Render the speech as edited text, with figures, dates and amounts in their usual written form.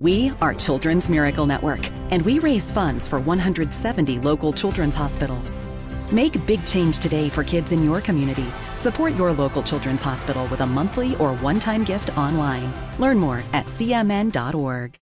We are Children's Miracle Network, and we raise funds for 170 local children's hospitals. Make big change today for kids in your community. Support your local children's hospital with a monthly or one-time gift online. Learn more at cmn.org.